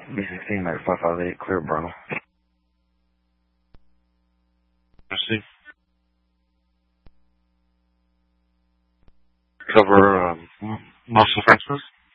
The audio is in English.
B16, Max 558, clear Brno. Merci. Cover Marshall Francis.